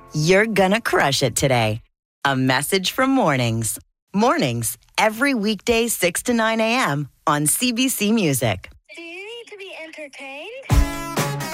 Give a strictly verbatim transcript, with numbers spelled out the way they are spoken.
You're gonna crush it today. A message from Mornings. Mornings, every weekday six to nine a.m. on C B C Music. Do you need to be entertained?